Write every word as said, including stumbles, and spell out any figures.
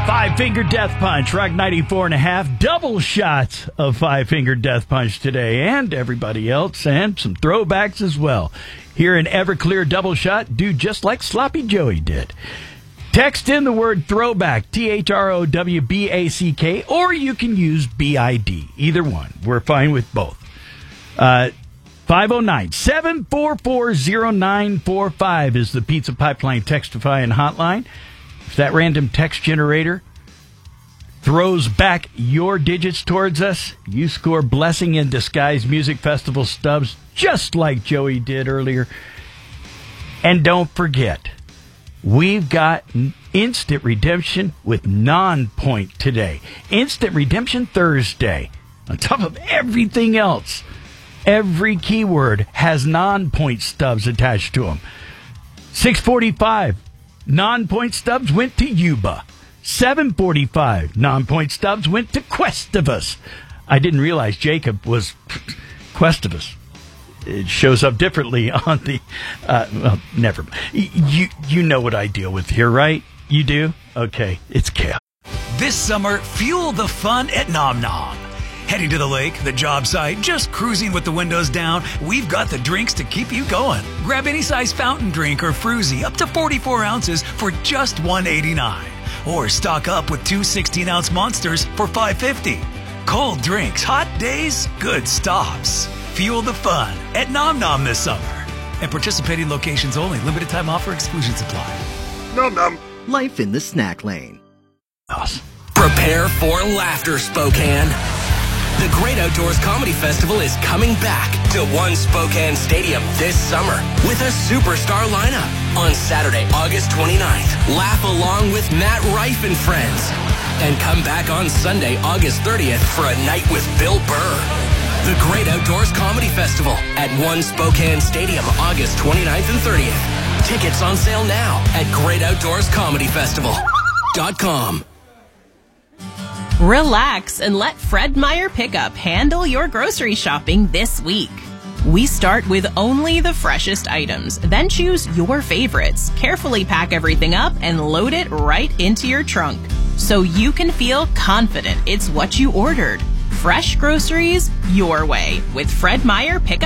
Five Finger Death Punch, Rock ninety-four and a half. Double shots of Five Finger Death Punch today, and everybody else, and some throwbacks as well. Here in Everclear Double Shot, do just like Sloppy Joey did. Text in the word throwback, T H R O W B A C K, or you can use B I D. Either one. We're fine with both. Uh, five oh nine, seven four four, oh nine four five is the Pizza Pipeline Textify and Hotline. If that random text generator throws back your digits towards us, you score Blessing in Disguise Music Festival stubs just like Joey did earlier. And don't forget, we've got instant redemption with non-point today. Instant redemption Thursday. On top of everything else, every keyword has non-point stubs attached to them. six forty-five, non-point stubs went to Yuba. seven forty-five, non-point stubs went to Questivus. I didn't realize Jacob was Questivus. It shows up differently on the... Uh, well, never mind. You, you know what I deal with here, right? You do? Okay, it's chaos. This summer, fuel the fun at Nom Nom. Heading to the lake, the job site, just cruising with the windows down, we've got the drinks to keep you going. Grab any size fountain drink or fruzy up to forty-four ounces for just one eighty-nine. Or stock up with two sixteen-ounce monsters for five fifty. Cold drinks, hot days, good stops. Fuel the fun at Nom Nom this summer. And participating locations only. Limited time offer, exclusions apply. Nom Nom. Life in the snack lane. Awesome. Prepare for laughter, Spokane. The Great Outdoors Comedy Festival is coming back to One Spokane Stadium this summer with a superstar lineup. On Saturday, August twenty-ninth, laugh along with Matt Rife and friends. And come back on Sunday, August thirtieth for a night with Bill Burr. The Great Outdoors Comedy Festival at One Spokane Stadium, August twenty-ninth and thirtieth. Tickets on sale now at great outdoors comedy festival dot com. Relax and let Fred Meyer Pickup handle your grocery shopping this week. We start with only the freshest items, then choose your favorites, carefully pack everything up, and load it right into your trunk so you can feel confident it's what you ordered. Fresh groceries your way with Fred Meyer Pickup.